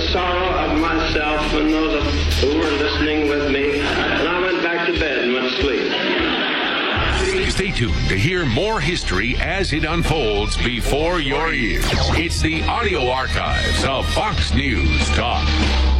sorrow of myself and those who were listening with me, and I went back to bed and went to sleep. Stay tuned to hear more history as it unfolds before your ears. It's the audio archives of Fox News Talk.